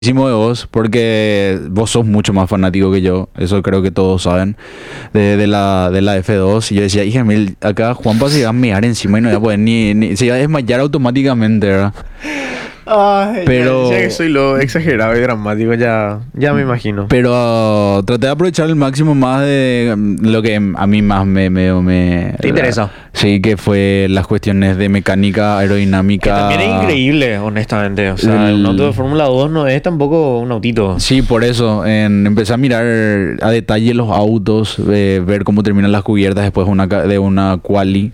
de vos porque vos sos mucho más fanático que yo, eso creo que todos saben, de la F2. Y yo decía, hija, mil, acá Juanpa se iba a mear encima y no iba a poder ni se iba a desmayar automáticamente, ¿verdad? Ay, Pero- ya que soy lo exagerado y dramático, ya me imagino. Pero traté de aprovechar al máximo más de lo que a mí más me ¿Te interesa? Sí, que fue las cuestiones de mecánica, Que aerodinámica. también es increíble, honestamente. O sea, un auto de Fórmula 2 no es tampoco un autito. Sí, por eso empecé a mirar a detalle los autos, ver cómo terminan las cubiertas después de una quali,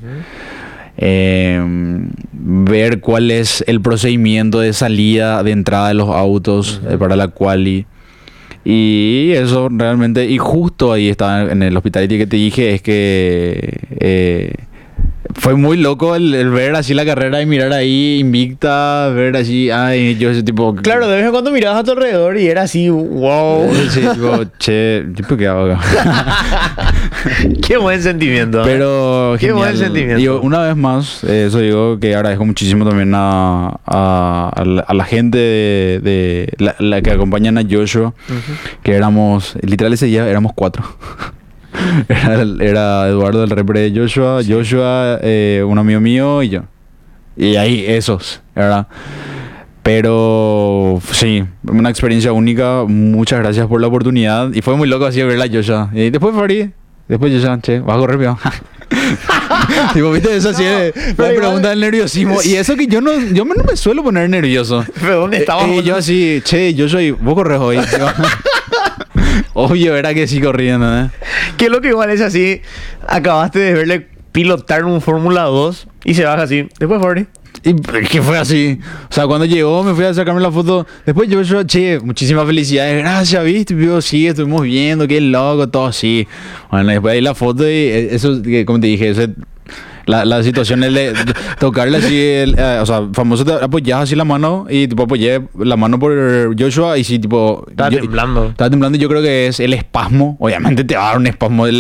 ver cuál es el procedimiento de salida, de entrada de los autos para la quali. Y eso realmente, y justo ahí estaba en el hospitality que te dije, es que fue muy loco el ver así la carrera y mirar ahí invicta, ver así, ay, yo ese tipo... Claro, de vez en cuando mirabas a tu alrededor y era así, wow. Sí, tipo, che, tipo, ¿qué hago acá? Qué buen sentimiento. Pero Qué genial. buen sentimiento. Digo, una vez más, eso digo que agradezco muchísimo también a la gente de la que acompañan a Joshua, que éramos, literal ese día éramos 4. Era Eduardo, el repre de Joshua, un amigo mío y yo. Y ahí esos, ¿verdad? Pero sí, una experiencia única. Muchas gracias por la oportunidad. Y fue muy loco así verla a Joshua. Y después Farid, después Joshua, che, vas a correr, pío. Tipo, viste eso así de la pero igual- pregunta del nerviosismo. Y eso que yo no me suelo poner nervioso. ¿Pero dónde estabas? Y yo así, che, Joshua, vos corres hoy. Obvio era que sí corriendo, ¿eh? Que es lo que igual es así. Acabaste de verle pilotar un Fórmula 2 y se baja así. Después Ford. Y que fue así. O sea, cuando llegó me fui a sacarme la foto. Después yo, che, muchísimas felicidades. Gracias, ¿viste? Yo, sí, estuvimos viendo, qué loco, todo así. Bueno, después ahí la foto y eso, como te dije, la situación es de tocarle así, o sea, famoso, te apoyas así la mano y tipo apoyé la mano por Joshua y sí, tipo... Estaba temblando. Estaba temblando y yo creo que es el espasmo. Obviamente te va a dar un espasmo de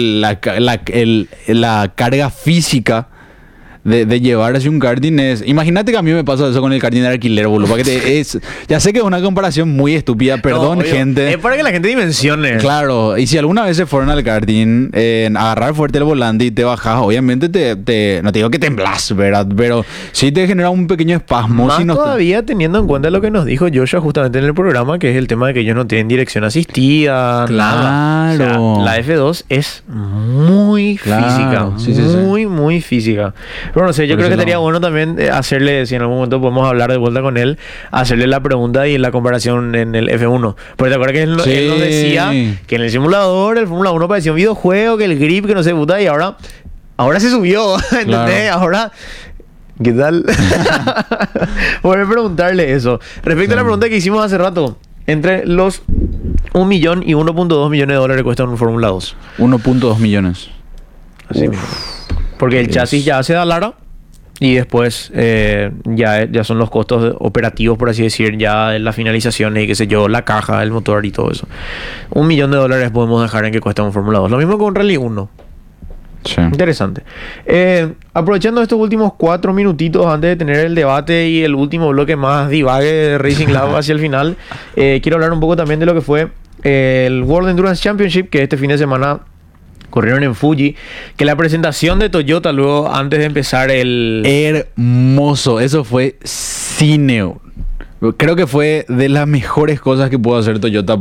la carga física de llevar así un karting. Imagínate que a mí me pasa eso con el karting de alquiler, boludo. Ya sé que es una comparación muy estúpida, perdón, No, obvio. gente. Es para que la gente dimensione. Claro, y si alguna vez se fueron al karting, agarrar fuerte el volante y te bajas, obviamente no te digo que temblás, ¿verdad? Pero sí te genera un pequeño espasmo. Más si no todavía teniendo en cuenta lo que nos dijo Joshua justamente en el programa, que es el tema de que ellos no tienen dirección asistida, nada. Claro. O sea, la F2 es muy Claro, física, sí, sí, sí. muy física. Pero no sé, yo Por creo que ese estaría lado. bueno también hacerle, si en algún momento podemos hablar de vuelta con él, hacerle la pregunta y la comparación en el F1. Porque te acuerdas que él nos Sí. decía que en el simulador el Fórmula 1 parecía un videojuego, que el grip, que no sé, puta, y ahora se subió, ¿entendés? Claro. Ahora... ¿Qué tal? Voy a preguntarle eso. Respecto a la pregunta que hicimos hace rato, entre los 1 millón y 1.2 millones de dólares cuesta un Fórmula 2. 1.2 millones. Así mismo. Porque el chasis ya se da Lara y después ya son los costos operativos, por así decir, ya de las finalizaciones y qué sé yo, la caja, el motor y todo eso. 1 millón de dólares podemos dejar en que cuesta un Fórmula 2. Lo mismo con un Rally 1. Sí. Interesante. Aprovechando estos últimos 4 minutitos antes de tener el debate y el último bloque más divague de Racing Lab hacia el final, quiero hablar un poco también de lo que fue el World Endurance Championship, que este fin de semana corrieron en Fuji, que la presentación de Toyota luego, antes de empezar Hermoso. Eso fue cine. Creo que fue de las mejores cosas que pudo hacer Toyota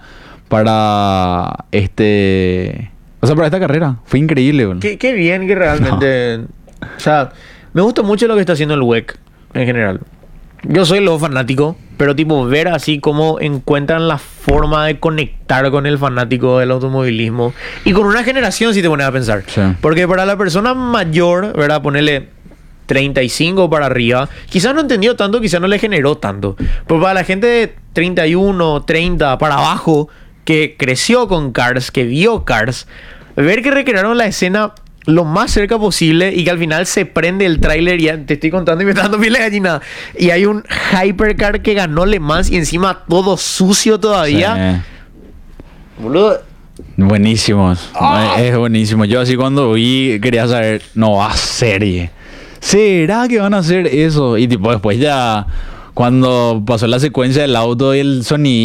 para esta carrera. Fue increíble, boludo. Qué bien que realmente... O sea, me gusta mucho lo que está haciendo el WEC en general. Yo soy lo fanático, pero tipo ver así cómo encuentran la forma de conectar con el fanático del automovilismo y con una generación, si te pones a pensar. Sí. Porque para la persona mayor, ¿verdad? Ponerle 35 para arriba, quizás no entendió tanto, quizás no le generó tanto. Pero para la gente de 31, 30 para abajo, que creció con Cars, que vio Cars, ver que recrearon la escena lo más cerca posible y que al final se prende el tráiler, ya te estoy contando y me está dando piel de gallina, y hay un hypercar que ganó Le Mans y encima todo sucio todavía. Sí. Boludo, Buenísimos. Es buenísimo. Yo así cuando vi quería saber, no va a serie. ¿Será que van a hacer eso? Y tipo después ya cuando pasó la secuencia del auto y el sonido.